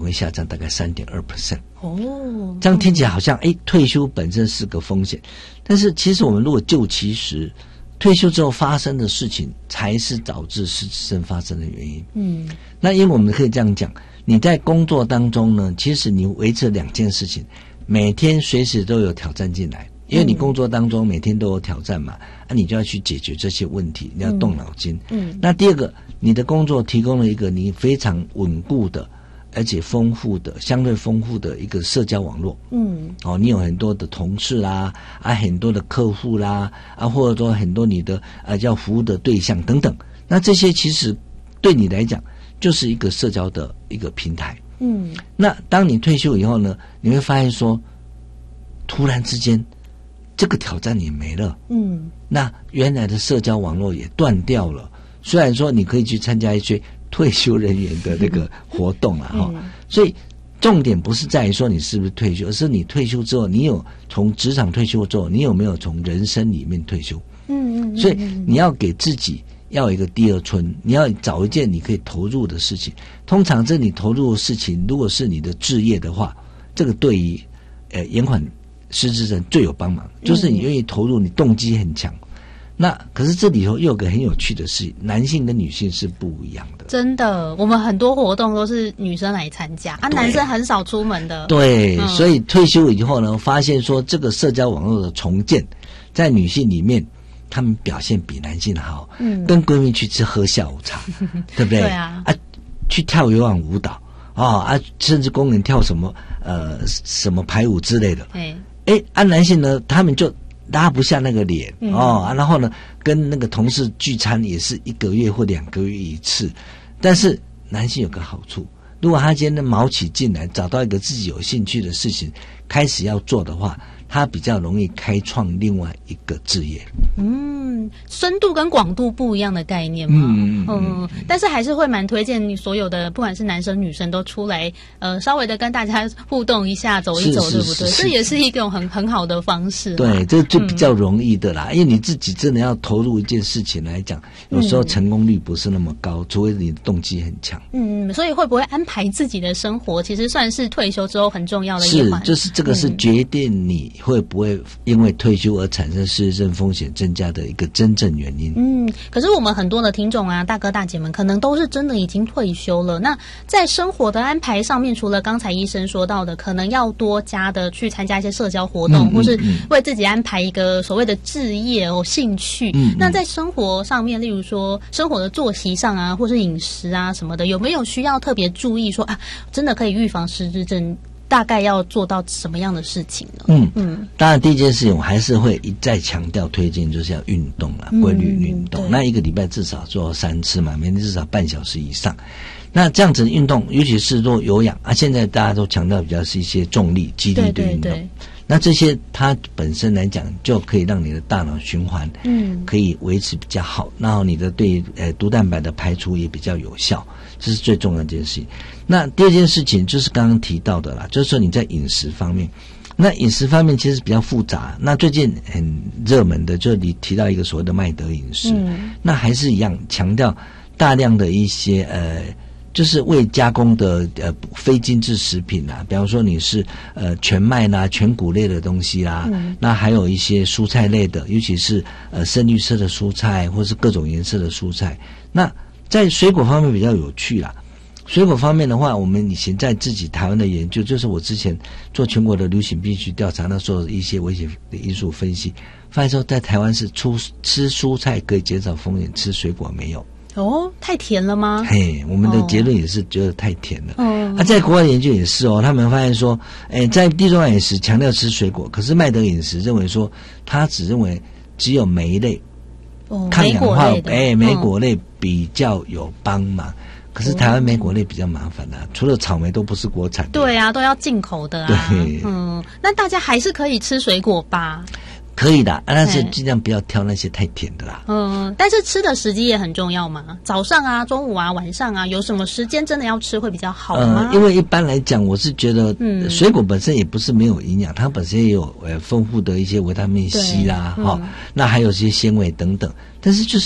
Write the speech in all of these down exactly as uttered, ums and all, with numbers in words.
会下降大概 百分之三点二。 哦， 这样听起来好像诶退休本身是个风险，但是其实我们如果就其实退休之后发生的事情才是导致失智症发生的原因。嗯，那因为我们可以这样讲，你在工作当中呢，其实你维持两件事情，每天随时都有挑战进来，因为你工作当中每天都有挑战嘛，啊，你就要去解决这些问题，你要动脑筋。嗯，那第二个，你的工作提供了一个你非常稳固的而且丰富的相对丰富的一个社交网络。嗯，哦，你有很多的同事啦，啊，很多的客户啦，啊，或者说很多你的呃叫服务的对象等等，那这些其实对你来讲就是一个社交的一个平台。嗯，那当你退休以后呢，你会发现说突然之间这个挑战也没了。嗯，那原来的社交网络也断掉了，虽然说你可以去参加一些退休人员的那个活动啊，哈、嗯，所以重点不是在于说你是不是退休，而是你退休之后，你有从职场退休之后，你有没有从人生里面退休？嗯嗯，所以你要给自己要有一个第二春，你要找一件你可以投入的事情。通常这你投入的事情，如果是你的志业的话，这个对于呃延缓失智症最有帮忙，就是你愿意投入，你动机很强。那可是这里头又有个很有趣的事，男性跟女性是不一样的。真的，我们很多活动都是女生来参加，啊，男生很少出门的。 对，嗯、所以退休以后呢，发现说这个社交网络的重建，在女性里面，她们表现比男性好。嗯，跟闺蜜去吃喝下午茶，对不对？对啊，啊，去跳有氧舞蹈啊、哦、啊，甚至公园跳什么呃什么排舞之类的。哎，哎，啊，男性呢，他们就拉不下那个脸、嗯、哦、啊，然后呢，跟那个同事聚餐也是一个月或两个月一次。但是男性有个好处，如果他今天卯起劲来，找到一个自己有兴趣的事情开始要做的话，他比较容易开创另外一个志业。 嗯，深度跟广度不一样的概念嘛。嗯 嗯, 嗯但是还是会蛮推荐你所有的，不管是男生女生都出来，呃，稍微的跟大家互动一下，走一走，对不对？这也是一种很很好的方式。 对，这就比较容易的啦、嗯，因为你自己真的要投入一件事情来讲，有时候成功率不是那么高，嗯、除非你的动机很强。 嗯，所以会不会安排自己的生活，其实算是退休之后很重要的一环。 是，就是这个是决定你会不会因为退休而产生失智症风险增加的一个真正原因。 嗯，可是我们很多的听众啊，大哥大姐们可能都是真的已经退休了，那在生活的安排上面，除了刚才医生说到的可能要多加的去参加一些社交活动、嗯、或是为自己安排一个所谓的志业哦兴趣、嗯、那在生活上面，例如说生活的作息上啊，或是饮食啊什么的，有没有需要特别注意说啊，真的可以预防失智症，大概要做到什么样的事情呢？嗯嗯， 当然第一件事情我还是会一再强调推荐，就是要运动啦，规律运动、嗯、那一个礼拜至少做三次嘛，每天至少半小时以上。那这样子的运动，尤其是做有氧啊，现在大家都强调比较是一些重力肌力的运动，对对对，那这些它本身来讲就可以让你的大脑循环嗯可以维持比较好，然后你的对呃毒蛋白的排除也比较有效，这是最重要的一件事情。那第二件事情就是刚刚提到的啦，就是说你在饮食方面，那饮食方面其实比较复杂，那最近很热门的就是你提到一个所谓的麦德饮食、嗯、那还是一样强调大量的一些呃就是未加工的呃非精致食品啦，比方说你是呃全麦啦、全谷类的东西啦、嗯，那还有一些蔬菜类的，尤其是呃深绿色的蔬菜或是各种颜色的蔬菜。那在水果方面比较有趣啦，水果方面的话，我们以前在自己台湾的研究，就是我之前做全国的流行病学调查，那时候一些危险的因素分析，发现说在台湾是出吃蔬菜可以减少风险，吃水果没有。 哦，太甜了吗？ 嘿，我们的结论也是觉得太甜了。哦，啊，在国外的研究也是哦，他们发现说，哎，在地中海饮食强调吃水果，可是麦德饮食认为说，他只认为只有莓类、哦、抗氧化，哎，莓果类比较有帮忙。嗯，可是台湾莓果类比较麻烦啊，除了草莓都不是国产的。 对啊，都要进口的啊。对，嗯，那大家还是可以吃水果吧？ 可以的，但是尽量不要挑那些太甜的啦。 嗯，但是吃的时机也很重要嘛，早上啊、中午啊、晚上啊，有什么时间真的要吃会比较好吗？ 呃、因为一般来讲，我是觉得，嗯，水果本身也不是没有营养，它本身也有呃丰富的一些维他命 C 啦，哈、嗯哦，那还有一些纤维等等，但是就是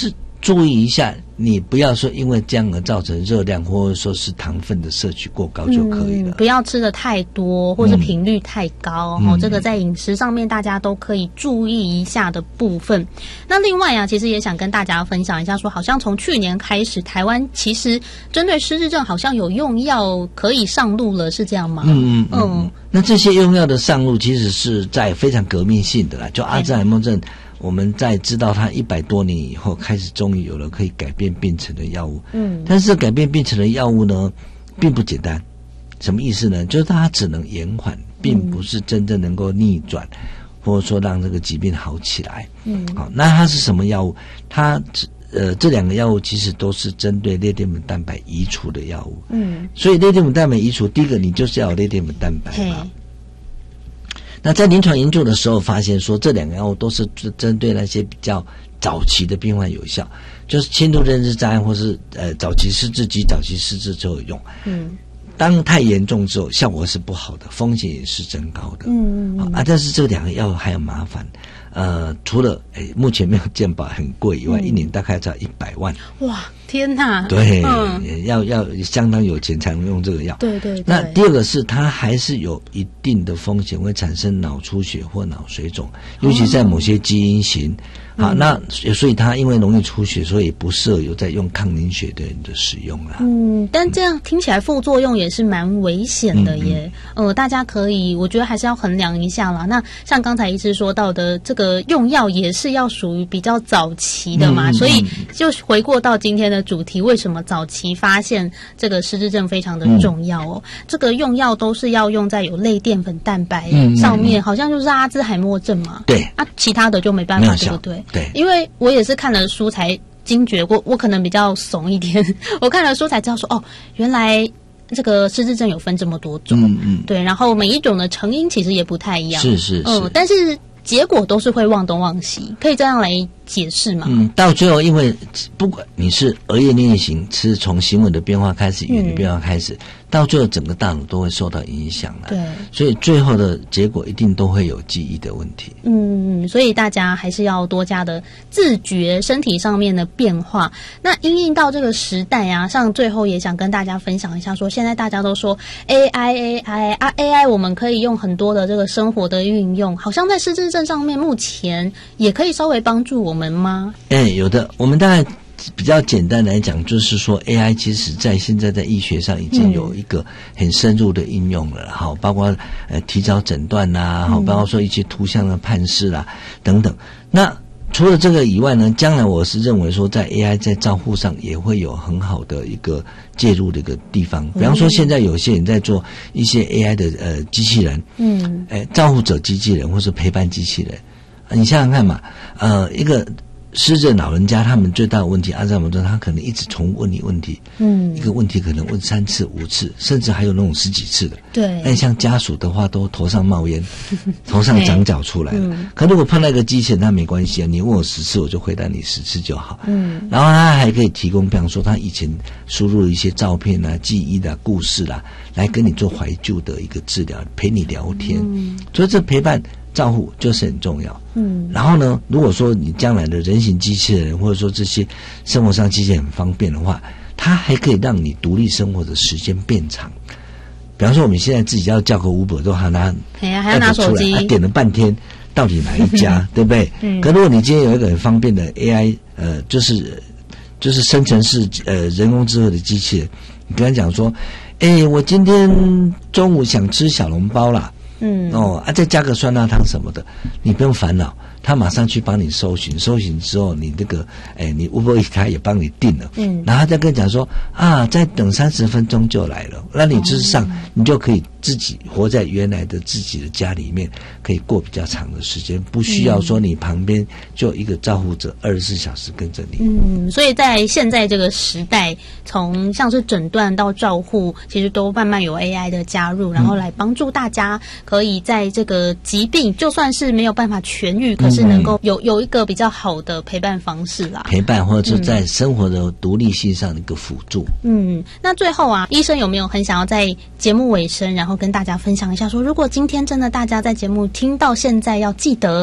注意一下，你不要说因为这样而造成热量或者说是糖分的摄取过高就可以了。 嗯、不要吃的太多或者频率太高、嗯哦、这个在饮食上面大家都可以注意一下的部分。那另外啊，其实也想跟大家分享一下说，好像从去年开始，台湾其实针对失智症好像有用药可以上路了，是这样吗？ 嗯嗯 嗯, 嗯。那这些用药的上路其实是在非常革命性的啦，就阿兹海默症。我们在知道它一百多年以后，开始终于有了可以改变病程的药物。嗯，但是改变病程的药物呢，并不简单。什么意思呢？就是它只能延缓，并不是真正能够逆转，嗯、或者说让这个疾病好起来。嗯，好，那它是什么药物？它呃这两个药物其实都是针对类淀粉蛋白移除的药物。嗯，所以类淀粉蛋白移除，第一个你就是要有类淀粉蛋白嘛。那在临床研究的时候发现说，这两个药物都是针对那些比较早期的病患有效，就是轻度认知障碍或是呃早期失智及早期失智之后有用。嗯，当太严重之后，效果是不好的，风险也是增高的。嗯嗯啊，但是这两个药还有麻烦，呃，除了诶目前没有健保很贵以外，嗯、一年大概才一百万。 哇！天哪， 对，嗯、要要相当有钱才能用这个药。 对 对, 对。 那第二个是它还是有一定的风险，会产生脑出血或脑水肿，尤其在某些基因型。好、嗯，那所以它因为容易出血，所以不适合有在用抗凝血的人的使用啦。 嗯，但这样听起来副作用也是蛮危险的耶。嗯嗯、呃，大家可以，我觉得还是要衡量一下啦。那像刚才医师说到的，这个用药也是要属于比较早期的嘛，嗯、所以就回过到今天的主题，为什么早期发现这个失智症非常的重要哦？嗯、这个用药都是要用在有类淀粉蛋白上面，嗯嗯嗯、好像就是阿兹海默症嘛。 对啊，其他的就没办法，对不对？ 对， 因为我也是看了书才惊觉，我我可能比较怂一点，我看了书才知道说，哦，原来这个失智症有分这么多种，嗯嗯，对，然后每一种的成因其实也不太一样， 是是是， 嗯，但是结果都是会忘东忘西，可以这样来解释吗？ 嗯，到最后，因为不管你是额叶颞叶型，是从行为的变化开始，语言的变化开始，嗯、到最后整个大脑都会受到影响了。 对， 所以最后的结果一定都会有记忆的问题。 嗯，所以大家还是要多加的自觉身体上面的变化。那因应到这个时代啊，像最后也想跟大家分享一下说，现在大家都说 A I A I 啊 A I， 我们可以用很多的这个生活的运用，好像在失智症上面目前也可以稍微帮助我们吗？ 哎，有的。我们大概比较简单来讲，就是说 A I 其实在现在在医学上已经有一个很深入的应用了，好、嗯，包括呃提早诊断啦，好、嗯，包括说一些图像的判识啦等等。那除了这个以外呢，将来我是认为说，在 A I 在照护上也会有很好的一个介入的一个地方。比方说，现在有些人在做一些 A I 的呃机器人，嗯，哎，照护者机器人或是陪伴机器人。你想想看嘛，呃，一个失智老人家，他们最大的问题，阿兹海默症，他可能一直重问你问题，嗯，一个问题可能问三次、五次，甚至还有那种十几次的。 对， 那像家属的话，都头上冒烟，头上长角出来了。嗯、可如果碰到一个机器人，那没关系啊，你问我十次，我就回答你十次就好。嗯，然后他还可以提供，比方说他以前输入一些照片啊、记忆的故事啦、啊，来跟你做怀旧的一个治疗，陪你聊天。嗯，所以这陪伴照护就是很重要。嗯，然后呢，如果说你将来的人形机器人或者说这些生活上机器人很方便的话，它还可以让你独立生活的时间变长。比方说我们现在自己要叫个 Uber 都还拿， 哎呀，还要拿手机， 还点了半天，到底哪一家，对不对？嗯。可如果你今天有一个很方便的 A I， 呃，就是就是生成式呃人工智慧的机器人，你跟他讲说，哎，我今天中午想吃小笼包啦。嗯哦啊，再加个酸辣汤什么的，你不用烦恼，他马上去帮你搜寻，搜寻之后，你这个哎，你 Uber Eats 他也帮你订了，嗯，然后他再跟你讲说啊，再等三十分钟就来了，那你事实上、嗯、你就可以自己活在原来的自己的家里面，可以过比较长的时间，不需要说你旁边就有一个照护者二十四小时跟着你。 嗯，所以在现在这个时代，从像是诊断到照护，其实都慢慢有 A I 的加入，然后来帮助大家可以在这个疾病，就算是没有办法痊愈，可是能够有有一个比较好的陪伴方式啦， 陪伴或者是在生活的独立性上的一个辅助。 嗯，那最后啊，医生有没有很想要在节目尾声，然后跟大家分享一下说，如果今天真的大家在节目听到现在，要记得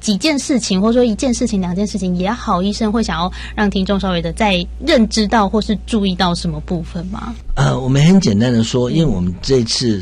几件事情，或者说一件事情、两件事情也好，医生会想要让听众稍微的再认知到或是注意到什么部分吗？ 呃，我们很简单的说，因为我们这次